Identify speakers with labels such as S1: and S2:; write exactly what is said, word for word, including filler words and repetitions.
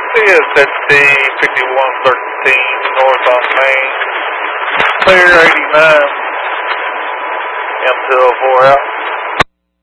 S1: C S T fifty-one thirteen north on Main. Clear eighty-nine. M two oh four out.